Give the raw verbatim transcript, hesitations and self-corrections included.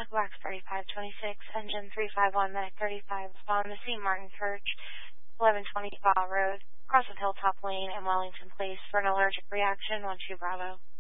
Wax thirty-five twenty-six, engine three five one, Medic thirty-five, respond to C. Martin Church, eleven twenty Spa Road, across with Hilltop Lane and Wellington Place for an allergic reaction, one two Bravo.